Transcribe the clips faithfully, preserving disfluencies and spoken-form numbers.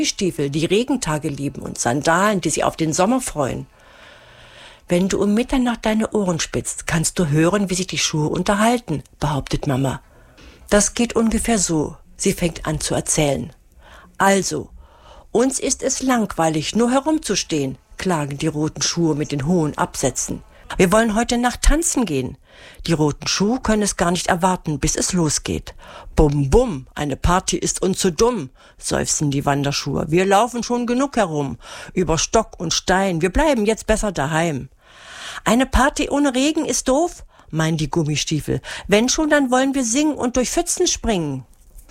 Stiefel, die Regentage lieben und Sandalen, die sich auf den Sommer freuen. Wenn du um Mitternacht deine Ohren spitzt, kannst du hören, wie sich die Schuhe unterhalten, behauptet Mama. Das geht ungefähr so. Sie fängt an zu erzählen. Also, uns ist es langweilig, nur herumzustehen, klagen die roten Schuhe mit den hohen Absätzen. Wir wollen heute Nacht tanzen gehen. Die roten Schuhe können es gar nicht erwarten, bis es losgeht. Bum, bum, eine Party ist uns zu dumm, seufzen die Wanderschuhe. Wir laufen schon genug herum, über Stock und Stein, wir bleiben jetzt besser daheim. Eine Party ohne Regen ist doof, meinen die Gummistiefel. Wenn schon, dann wollen wir singen und durch Pfützen springen.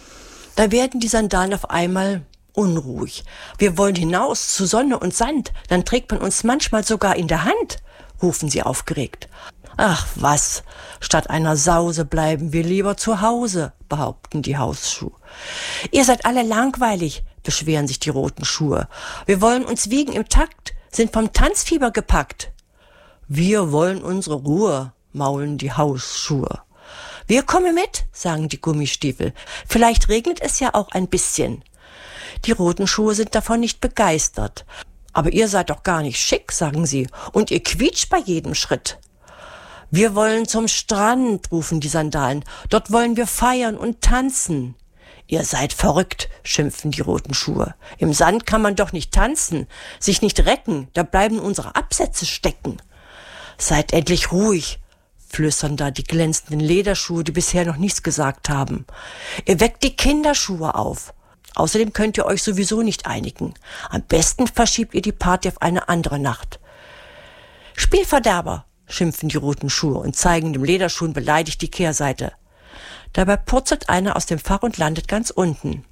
Da werden die Sandalen auf einmal unruhig. Wir wollen hinaus zu Sonne und Sand, dann trägt man uns manchmal sogar in der Hand, rufen sie aufgeregt. Ach was, statt einer Sause bleiben wir lieber zu Hause, behaupten die Hausschuhe. Ihr seid alle langweilig, beschweren sich die roten Schuhe. Wir wollen uns wiegen im Takt, sind vom Tanzfieber gepackt. Wir wollen unsere Ruhe, maulen die Hausschuhe. Wir kommen mit, sagen die Gummistiefel. Vielleicht regnet es ja auch ein bisschen. Die roten Schuhe sind davon nicht begeistert. Aber ihr seid doch gar nicht schick, sagen sie, und ihr quietscht bei jedem Schritt. Wir wollen zum Strand, rufen die Sandalen. Dort wollen wir feiern und tanzen. Ihr seid verrückt, schimpfen die roten Schuhe. Im Sand kann man doch nicht tanzen, sich nicht recken, da bleiben unsere Absätze stecken. Seid endlich ruhig, flüstern da die glänzenden Lederschuhe, die bisher noch nichts gesagt haben. Ihr weckt die Kinderschuhe auf. Außerdem könnt ihr euch sowieso nicht einigen. Am besten verschiebt ihr die Party auf eine andere Nacht. Spielverderber, schimpfen die roten Schuhe und zeigen dem Lederschuhen beleidigt die Kehrseite. Dabei purzelt einer aus dem Fach und landet ganz unten.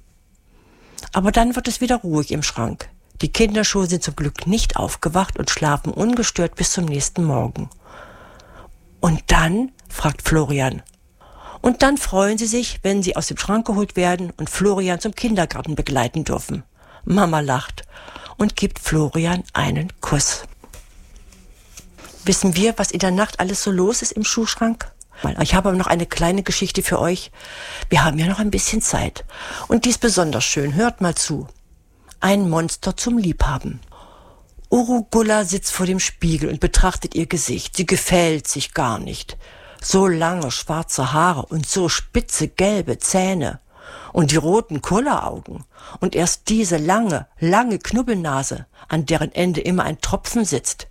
Aber dann wird es wieder ruhig im Schrank. Die Kinderschuhe sind zum Glück nicht aufgewacht und schlafen ungestört bis zum nächsten Morgen. Und dann? Fragt Florian. Und dann freuen sie sich, wenn sie aus dem Schrank geholt werden und Florian zum Kindergarten begleiten dürfen. Mama lacht und gibt Florian einen Kuss. Wissen wir, was in der Nacht alles so los ist im Schuhschrank? Ich habe aber noch eine kleine Geschichte für euch. Wir haben ja noch ein bisschen Zeit. Und die ist besonders schön. Hört mal zu. Ein Monster zum Liebhaben. Urugulla sitzt vor dem Spiegel und betrachtet ihr Gesicht. Sie gefällt sich gar nicht. So lange schwarze Haare und so spitze gelbe Zähne. Und die roten Kulleraugen. Und erst diese lange, lange Knubbelnase, an deren Ende immer ein Tropfen sitzt.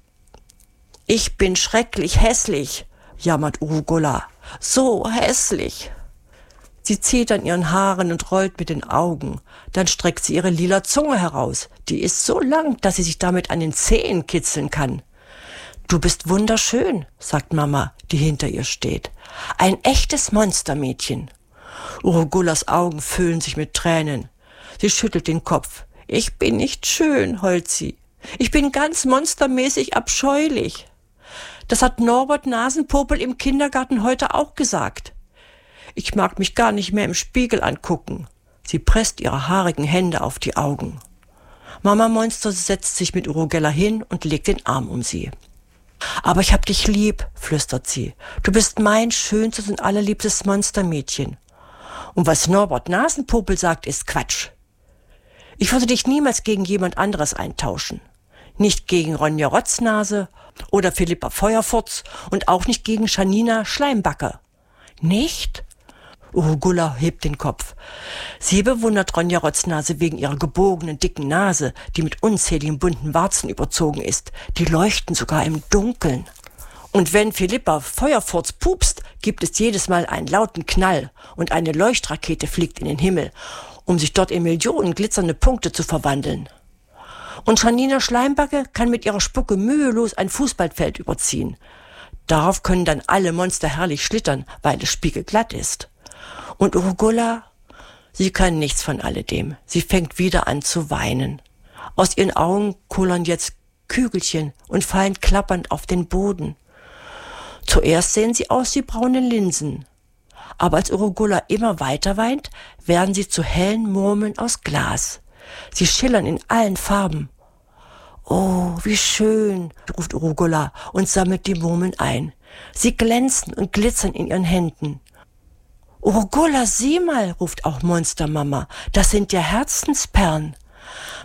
Ich bin schrecklich hässlich, jammert Urugulla. So hässlich. Sie zieht an ihren Haaren und rollt mit den Augen. Dann streckt sie ihre lila Zunge heraus. Die ist so lang, dass sie sich damit an den Zehen kitzeln kann. Du bist wunderschön, sagt Mama, die hinter ihr steht. Ein echtes Monstermädchen. Urugullas Augen füllen sich mit Tränen. Sie schüttelt den Kopf. Ich bin nicht schön, heult sie. Ich bin ganz monstermäßig abscheulich. Das hat Norbert Nasenpopel im Kindergarten heute auch gesagt. Ich mag mich gar nicht mehr im Spiegel angucken. Sie presst ihre haarigen Hände auf die Augen. Mama Monster setzt sich mit Urugulla hin und legt den Arm um sie. Aber ich hab dich lieb, flüstert sie. Du bist mein schönstes und allerliebstes Monstermädchen. Und was Norbert Nasenpopel sagt, ist Quatsch. Ich würde dich niemals gegen jemand anderes eintauschen. Nicht gegen Ronja Rotznase oder Philippa Feuerfurz und auch nicht gegen Janina Schleimbacke. Nicht? Urugulla hebt den Kopf. Sie bewundert Ronja Rotznase wegen ihrer gebogenen, dicken Nase, die mit unzähligen bunten Warzen überzogen ist. Die leuchten sogar im Dunkeln. Und wenn Philippa Feuerfurz pupst, gibt es jedes Mal einen lauten Knall und eine Leuchtrakete fliegt in den Himmel, um sich dort in Millionen glitzernde Punkte zu verwandeln. Und Janina Schleimbacke kann mit ihrer Spucke mühelos ein Fußballfeld überziehen. Darauf können dann alle Monster herrlich schlittern, weil es spiegelglatt ist. Und Urugulla, sie kann nichts von alledem. Sie fängt wieder an zu weinen. Aus ihren Augen kullern jetzt Kügelchen und fallen klappernd auf den Boden. Zuerst sehen sie aus wie braune Linsen. Aber als Urugulla immer weiter weint, werden sie zu hellen Murmeln aus Glas. Sie schillern in allen Farben. Oh, wie schön, ruft Urugulla und sammelt die Murmeln ein. Sie glänzen und glitzern in ihren Händen. Urugulla, sieh mal, ruft auch Monstermama, das sind ja Herzensperlen.